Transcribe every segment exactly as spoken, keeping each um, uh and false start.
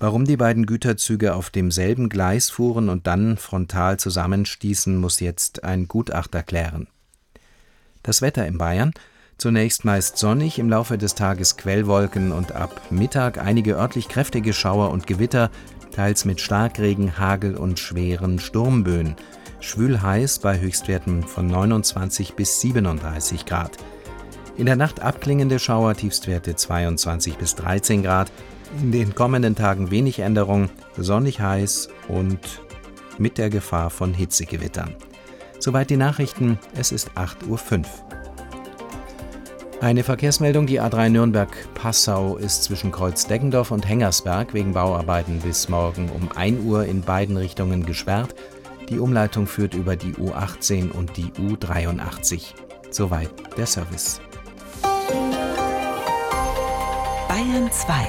Warum die beiden Güterzüge auf demselben Gleis fuhren und dann frontal zusammenstießen, muss jetzt ein Gutachter klären. Das Wetter in Bayern: Zunächst meist sonnig, im Laufe des Tages Quellwolken und ab Mittag einige örtlich kräftige Schauer und Gewitter, teils mit Starkregen, Hagel und schweren Sturmböen. Schwül heiß bei Höchstwerten von neunundzwanzig bis siebenunddreißig Grad. In der Nacht abklingende Schauer, Tiefstwerte zweiundzwanzig bis dreizehn Grad. In den kommenden Tagen wenig Änderung, sonnig heiß und mit der Gefahr von Hitzegewittern. Soweit die Nachrichten, es ist acht Uhr fünf. Eine Verkehrsmeldung: Die A drei Nürnberg-Passau ist zwischen Kreuz-Deggendorf und Hengersberg wegen Bauarbeiten bis morgen um ein Uhr in beiden Richtungen gesperrt. Die Umleitung führt über die U achtzehn und die U dreiundachtzig. Soweit der Service. Bayern zwei.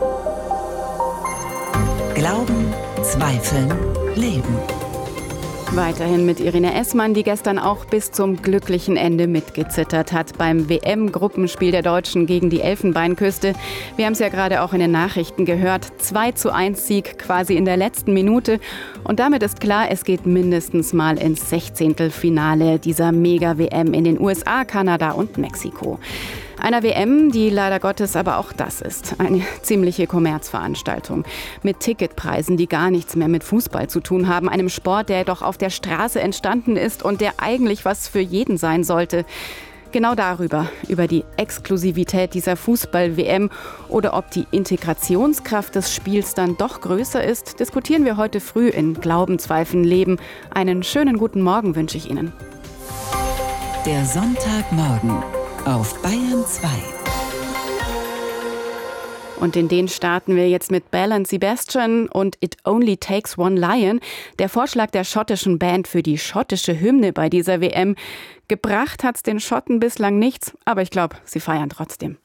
Glauben, Zweifeln, Leben. Weiterhin mit Irina Essmann, die gestern auch bis zum glücklichen Ende mitgezittert hat beim W M-Gruppenspiel der Deutschen gegen die Elfenbeinküste. Wir haben es ja gerade auch in den Nachrichten gehört. zwei zu eins Sieg quasi in der letzten Minute. Und damit ist klar, es geht mindestens mal ins Sechzehntelfinale dieser Mega-W M in den U S A, Kanada und Mexiko. Einer W M, die leider Gottes aber auch das ist. Eine ziemliche Kommerzveranstaltung. Mit Ticketpreisen, die gar nichts mehr mit Fußball zu tun haben. Einem Sport, der doch auf der Straße entstanden ist und der eigentlich was für jeden sein sollte. Genau darüber, über die Exklusivität dieser Fußball-W M oder ob die Integrationskraft des Spiels dann doch größer ist, diskutieren wir heute früh in Glauben, Zweifeln, Leben. Einen schönen guten Morgen wünsche ich Ihnen. Der Sonntagmorgen auf Bayern zwei. Und in den starten wir jetzt mit Belle and Sebastian und It Only Takes One Lion. Der Vorschlag der schottischen Band für die schottische Hymne bei dieser W M. Gebracht hat's den Schotten bislang nichts, aber ich glaube, sie feiern trotzdem.